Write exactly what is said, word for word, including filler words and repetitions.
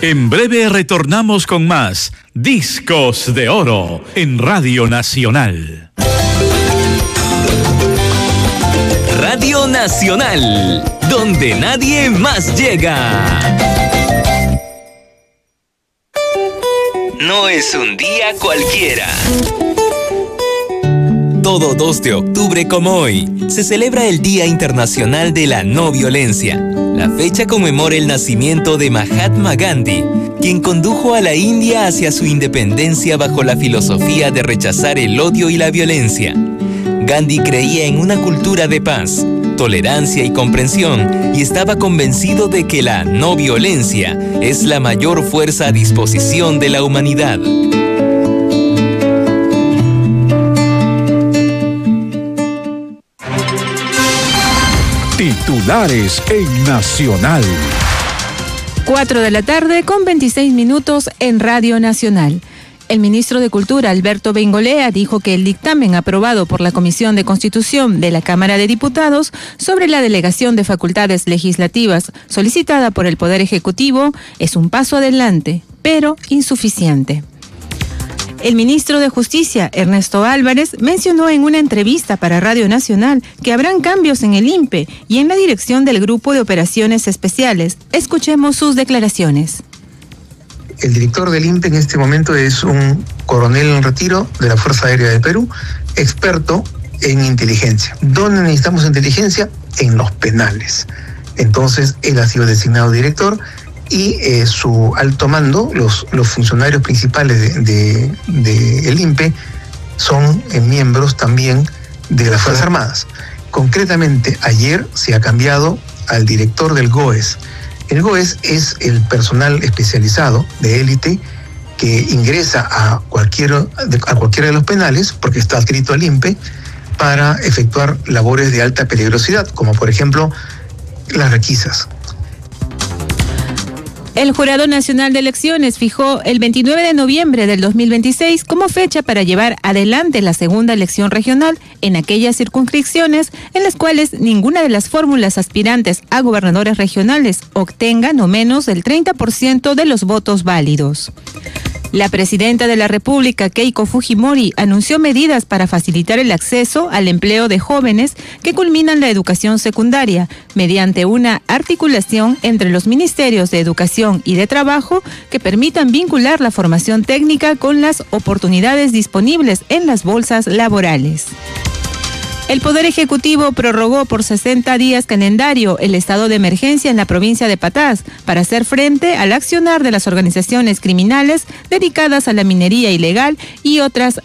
En breve retornamos con más Discos de Oro en Radio Nacional. Radio Nacional, donde nadie más llega. No es un día cualquiera. Todo dos de octubre como hoy, se celebra el Día Internacional de la No Violencia. La fecha conmemora el nacimiento de Mahatma Gandhi, quien condujo a la India hacia su independencia bajo la filosofía de rechazar el odio y la violencia. Gandhi creía en una cultura de paz, tolerancia y comprensión, y estaba convencido de que la no violencia es la mayor fuerza a disposición de la humanidad. Titulares en Nacional. cuatro de la tarde con veintiséis minutos en Radio Nacional. El ministro de Cultura, Alberto Bengolea, dijo que el dictamen aprobado por la Comisión de Constitución de la Cámara de Diputados sobre la delegación de facultades legislativas solicitada por el Poder Ejecutivo es un paso adelante, pero insuficiente. El ministro de Justicia, Ernesto Álvarez, mencionó en una entrevista para Radio Nacional que habrán cambios en el I N P E y en la dirección del Grupo de Operaciones Especiales. Escuchemos sus declaraciones. El director del I N P E en este momento es un coronel en retiro de la Fuerza Aérea del Perú, experto en inteligencia. ¿Dónde necesitamos inteligencia? En los penales. Entonces, él ha sido designado director y eh, su alto mando, los, los funcionarios principales de, de, de el I N P E, son eh, miembros también de las Fuerzas Armadas. Concretamente, ayer se ha cambiado al director del G O E S. El G O E S es el personal especializado de élite que ingresa a, cualquier, a cualquiera de los penales, porque está adscrito al I N P E, para efectuar labores de alta peligrosidad, como por ejemplo las requisas. El Jurado Nacional de Elecciones fijó el veintinueve de noviembre del dos mil veintiséis como fecha para llevar adelante la segunda elección regional en aquellas circunscripciones en las cuales ninguna de las fórmulas aspirantes a gobernadores regionales obtenga no menos del treinta por ciento de los votos válidos. La presidenta de la República, Keiko Fujimori, anunció medidas para facilitar el acceso al empleo de jóvenes que culminan la educación secundaria, mediante una articulación entre los ministerios de Educación y de Trabajo que permitan vincular la formación técnica con las oportunidades disponibles en las bolsas laborales. El Poder Ejecutivo prorrogó por sesenta días calendario el estado de emergencia en la provincia de Patás para hacer frente al accionar de las organizaciones criminales dedicadas a la minería ilegal y otras